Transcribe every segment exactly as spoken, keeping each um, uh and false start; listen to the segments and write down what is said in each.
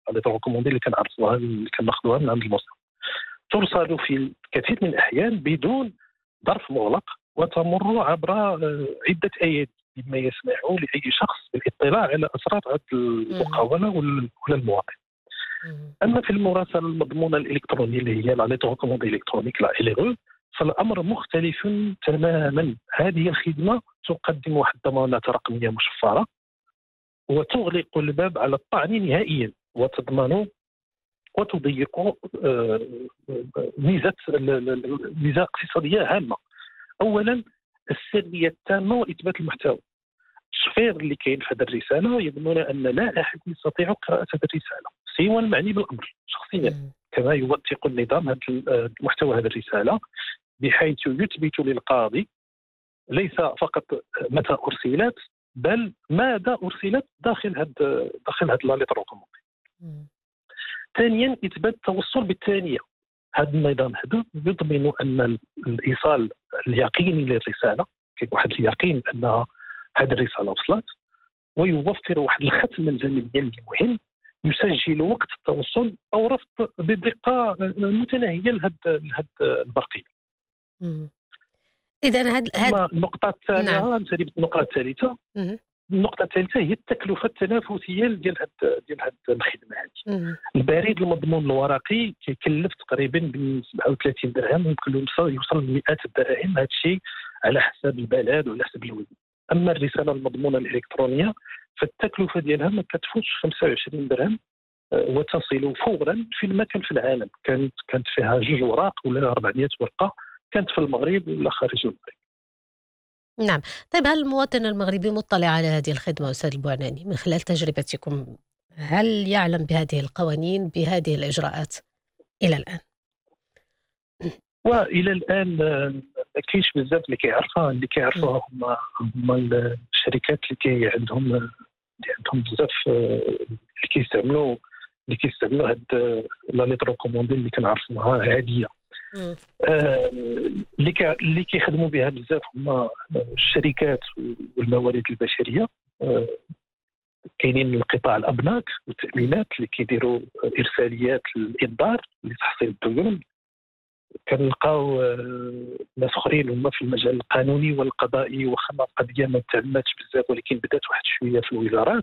لي ريكوموندي اللي كنعرفوها اللي كناخذوها من عند المصنع ترسل في الكثير من الأحيان بدون ظرف مغلق وتمر عبر عدة أيادي مما يسمح لأي شخص بالاطلاع على أسرار هذه المقاولة ولا المواطن. أما في المراسلة المضمونة الإلكترونية اللي هي لا ليتر ريكوموندي إلكترونيك لا إل إر فالأمر مختلف تماما. هذه الخدمة تقدم واحد الضمانات رقمية مشفرة وتغلق الباب على الطعن نهائيا وتضمن وتضيق ميزة ميزة اقتصادية هامة. أولا السرية التامة وإثبات المحتوى. الشفير اللي كاين في هذه الرسالة يظنون أن لا أحد يستطيع قراءة هذه الرسالة سوى المعني بالأمر شخصيا كما يوثق النظام هذا المحتوى هذه الرسالة بحيث يثبت للقاضي ليس فقط متى أرسلت بل ماذا أرسلت داخل هذا داخل هذا لا ليتر ريكوموندي. ثانيا إثبات التوصل بالثانية. هذا النظام هذا يضمن أن الإيصال اليقيني للرسالة كاين واحد اليقين أن هذه الرسالة وصلت ويوفر واحد الختم زمني مهم يسجل وقت التوصل أو رفض بدقة متناهية لهذا لهذا البرقية. إذا هاد هاد النقطة الثانية نعم. النقطة الثالثة النقطة الثالثة هي التكلفة التنافسية ديال هاد ديال هاد الخدمة هذه. البريد المضمون الورقي كيكلف تقريبا ب سبعة وثلاثين درهم يمكن له يوصل لمئات الدراهم. هذا الشيء على حسب البلد وعلى حسب الوزن. أما الرسالة المضمونة الإلكترونية فالتكلفة ديالها ما كتفوتش خمسة وعشرين درهم وتصل فورا في المكان في العالم. كانت كانت فيها جوج وراق ولا أربعمائة ورقة كانت في المغرب ولا خارج المغرب. نعم. طيب هل المواطن المغربي مطلع على هذه الخدمة أستاذ البوعناني من خلال تجربتكم؟ هل يعلم بهذه القوانين بهذه الإجراءات إلى الآن؟ والى الان ما كاينش بزاف اللي كيعرفها. اللي كيعرفوها هما هما الشركات اللي كي عندهم اللي عندهم بزاف اللي كيستعملوا اللي كيستعملوا هاد لا ليتر ريكوموندي اللي كنعرفوها عاديه. آه اللي كي اللي كيخدموا بها بزاف هما الشركات والموارد البشريه. آه كاينين القطاع الابناك والتامينات اللي كيديروا ارساليات الانذار لتحصيل الديون. كنلقاو ناس اخرين هما في المجال القانوني والقضائي وخا القضيه ما تعمدش بزاف ولكن بدات واحد شويه في الوزارات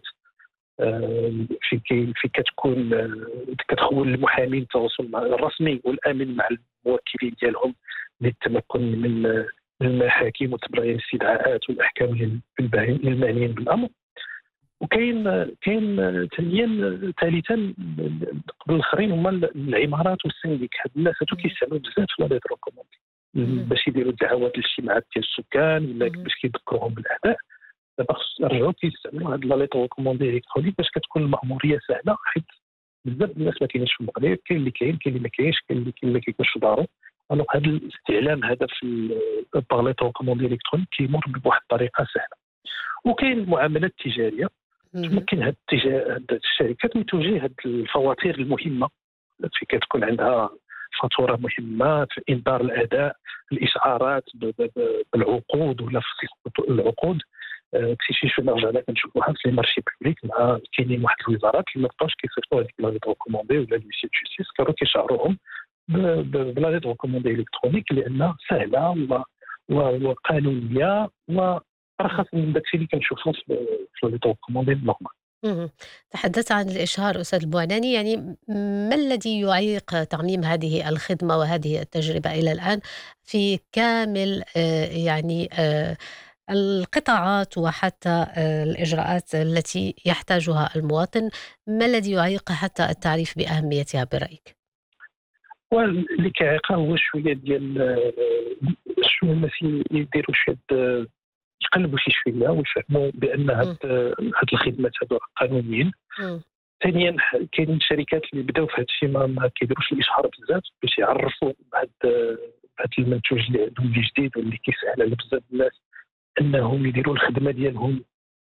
في كاين في كتكون كتخول المحامين التواصل مع الرسمي والامن مع الموكلين ديالهم للتمكن من المحاكم وتبرير الاستدعاءات والاحكام للمعنيين بالامر. وكاين كاين ثانيا ثالثا قبل الاخرين هما العمارات والسنديك. هاد الناس هادو كيستعملوا بزاف لا ليتر ريكوموندي باش يديروا دعوات للاجتماعات ديال السكان ولا باش كيذكروهم بالاعداء. دابا خص يرجعوا كيستعملوا هاد لا ليتر ريكوموندي الكترونيك باش كتكون المأمورية سهله حيت بزاف الناس ما كاينينش في المغرب. كاين اللي كاين كاين اللي ما كاينش كاين اللي كاين ما كيكونش في دارو. الوغ هذا الاستعلام هذا في لا ليتر ريكوموندي الكترونيك كيمر بواحد الطريقه سهله. وكاين المعاملات التجاريه ممكن هاد الشركات من توجيه هاد الفواتير المهمه في كتكون عندها فاتوره مهمه في انذار الاداء الاشعارات بالعقود ولا في العقود. كشي شي نرجع لك نشوفوها في المارشي بوبليك مع كاينين واحد الوزارات اللي ما بقاوش كيصيفطوا هذيك لا ليتر ريكوموندي ولا لويسي جوستيس كانوا كيشعروهم بلا ليتر ريكوموندي الكترونيك لانها سهله وقانونيه و أرخص من داكشي اللي كنشوفو في لي ريكوموندي نورمال. تحدثت عن الإشهار أستاذ البوعناني، يعني ما الذي يعيق تعميم هذه الخدمة وهذه التجربة إلى الآن في كامل آه يعني آه القطاعات وحتى آه الإجراءات التي يحتاجها المواطن؟ ما الذي يعيق حتى التعريف بأهميتها برأيك؟ واللي كيعيقها هو شوية ديال شوية الناس يديروا شوية يقلبوا شي شويه ويفهموا بان هاد هاد الخدمات هادو قانونيين. ثانيا كاين شركات اللي بداو في هذا الشيء ما كيديروش الاشهار بزاف باش يعرفوا بهاد هاد المنتوج اللي عندهم اللي جديد واللي كيسهل على بزاف الناس انهم يديروا الخدمه ديالهم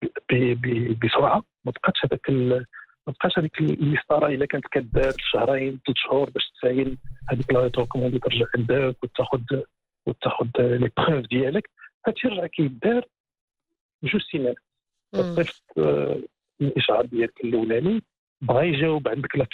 بسرعه. ما بقاتش هذاك ما بقاش هذيك المسطره الا كانت كدار شهرين ثلاث شهور باش تسايل هذيك لا ريكوموندي ترجع عندك وتاخذ وتاخذ لي بروف ديالك. هادشي رجع كيدار جوج سيمانات. تصيفط الاشعار ديالك الاولاني بغا يجاوب عندك لا